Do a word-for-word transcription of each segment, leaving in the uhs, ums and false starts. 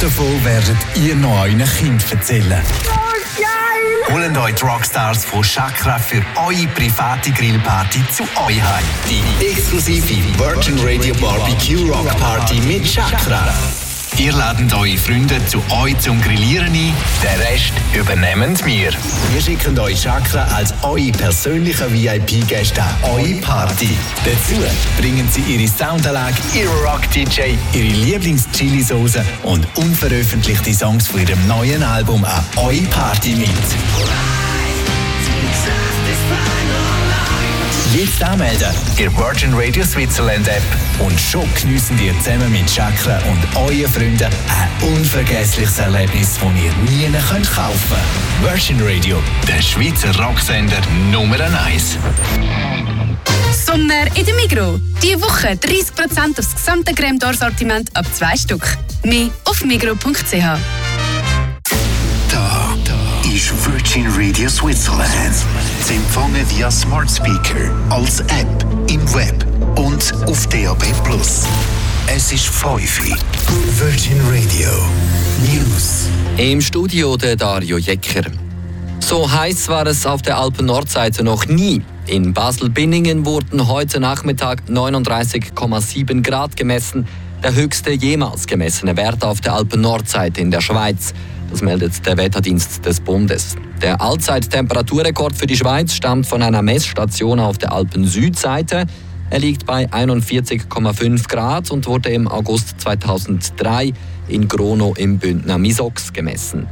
davon werdet ihr noch euren Kindern erzählen. Oh, geil! Holt euch die Rockstars von Chakra für eure private Grillparty zu euch heim. Die exklusive Virgin Radio Barbecue Rock Party mit Chakra. Ihr ladet eure Freunde zu euch zum Grillieren ein, den Rest übernehmen wir. Wir schicken euch Chakra als eure persönlichen V I P-Gäste an eure Party. Dazu bringen sie ihre Soundanlage, ihre Rock-D J, ihre Lieblings-Chili-Sauce und unveröffentlichte Songs von ihrem neuen Album an eure Party mit. Jetzt anmelden, ihr Virgin Radio Switzerland App und schon geniessen ihr zusammen mit Chakra und euren Freunden ein unvergessliches Erlebnis, das ihr nie kaufen könnt. Virgin Radio, der Schweizer Rocksender Nummer eins. Sommer in der Migros. Diese Woche dreißig Prozent aufs gesamte Crème d'Or Sortiment ab zwei Stück. Mehr auf migros punkt c h. Da, da ist Virgin Radio Switzerland. Sie empfangen via Smart Speaker, als App, im Web und auf D A B plus. Es ist fünf Uhr. Virgin Radio News. Im Studio der Dario Jecker. So heiß war es auf der Alpen-Nordseite noch nie. In Basel-Binningen wurden heute Nachmittag neununddreißig Komma sieben Grad gemessen. Der höchste jemals gemessene Wert auf der Alpen-Nordseite in der Schweiz. Das meldet der Wetterdienst des Bundes. Der Allzeittemperaturrekord für die Schweiz stammt von einer Messstation auf der Alpen-Südseite. Er liegt bei einundvierzig Komma fünf Grad und wurde im August zweitausenddrei in Grono im Bündner Misox gemessen.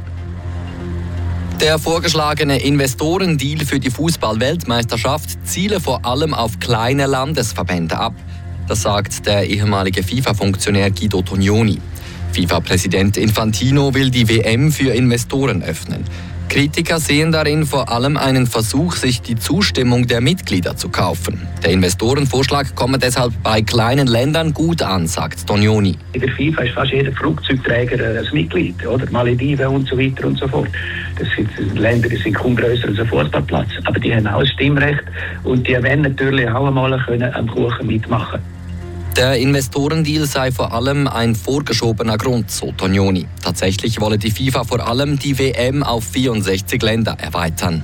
Der vorgeschlagene Investorendeal für die Fußball-Weltmeisterschaft ziele vor allem auf kleine Landesverbände ab. Das sagt der ehemalige FIFA-Funktionär Guido Tognoni. FIFA-Präsident Infantino will die W M für Investoren öffnen. Kritiker sehen darin vor allem einen Versuch, sich die Zustimmung der Mitglieder zu kaufen. Der Investorenvorschlag komme deshalb bei kleinen Ländern gut an, sagt Tognoni. In der FIFA ist fast jeder Flugzeugträger ein Mitglied, oder? Malediven und so weiter und so fort. Das sind Länder, die sind kaum grösser als ein Fußballplatz, aber die haben auch ein Stimmrecht und die wollen natürlich auch einmal können am Kuchen mitmachen. Der Investorendeal sei vor allem ein vorgeschobener Grund, so Tognoni. Tatsächlich wolle die FIFA vor allem die W M auf vierundsechzig Länder erweitern.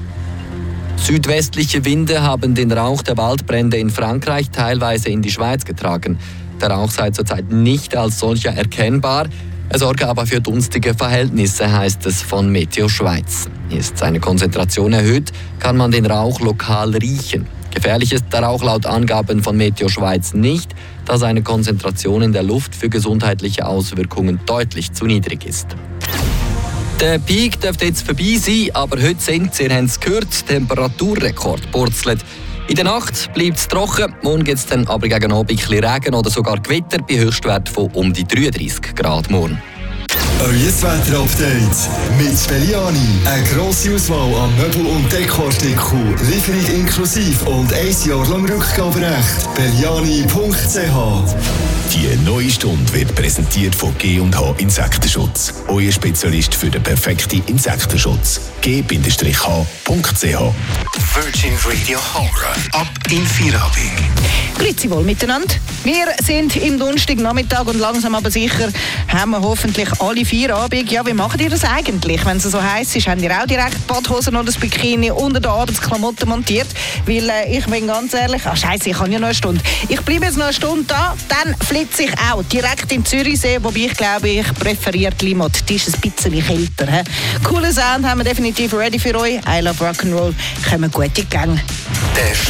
Südwestliche Winde haben den Rauch der Waldbrände in Frankreich teilweise in die Schweiz getragen. Der Rauch sei zurzeit nicht als solcher erkennbar. Er sorge aber für dunstige Verhältnisse, heißt es von Meteo Schweiz. Ist seine Konzentration erhöht, kann man den Rauch lokal riechen. Gefährlich ist der Rauch laut Angaben von Meteo Schweiz nicht, da seine Konzentration in der Luft für gesundheitliche Auswirkungen deutlich zu niedrig ist. Der Peak dürfte jetzt vorbei sein, aber heute sind, ihr habt es gehört, Temperaturrekord purzelt. In der Nacht bleibt es trocken, morgen gibt es dann aber gegen Abend ein bisschen Regen oder sogar Gewitter bei Höchstwert von um die dreiunddreißig Grad morgen. Euer Wetter-Update mit Belliani. Eine grosse Auswahl an Möbel- und Dekoartikeln. Lieferung inklusive und ein Jahr lang Rückgaberecht. Belliani punkt c h. Die neue Stunde wird präsentiert von G und H Insektenschutz. Euer Spezialist für den perfekten Insektenschutz. G H punkt c h. Virgin Radio Horror. Ab in Feierabend. Grüezi wohl miteinander. Wir sind im Donnerstagnachmittag und langsam aber sicher haben wir hoffentlich alle Feierabend. Ja, wie macht ihr das eigentlich? Wenn es so heiß ist, habt ihr auch direkt Badhosen oder das Bikini unter den Arbeitsklamotten montiert? Weil äh, ich bin ganz ehrlich, ach Scheiße, ich habe ja noch eine Stunde. Ich bleibe jetzt noch eine Stunde da, dann flitze ich auch direkt in Zürichsee, wobei ich glaube, ich präferiere die Limot. Die ist ein bisschen kälter. He? Coolen Sound haben wir definitiv ready für euch. I love Rock'n'Roll. Kommen gute Gänge. Der